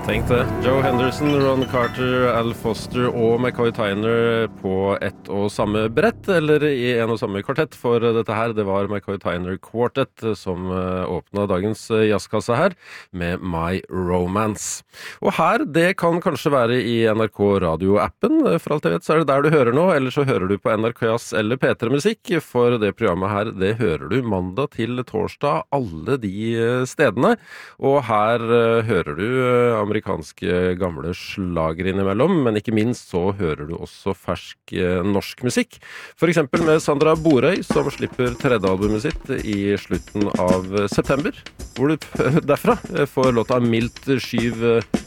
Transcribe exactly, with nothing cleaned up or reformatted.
Tenk det. Joe Henderson, Ron Carter, Al Foster og McCoy Tyner på ett og samme brett, eller i en og samme kvartett, for dette her, det var McCoy Tyner Quartet som åpnet dagens jazzkasse her med My Romance. Og her, det kan kanskje være i N R K Radio-appen, for alt jeg vet så er det der du hører nå, eller så hører du på N R K Jazz eller P tre Musikk, for det programmet her, det hører du mandag til torsdag, alle de stedene, og her hører du amerikanske amerikanske gamle slager innimellom, men ikke minst så hører du også fersk eh, norsk musikk. For eksempel med Sandra Borøy, som slipper tredje albumet sitt i slutten av september, hvor du derfra får låta Mildt skyv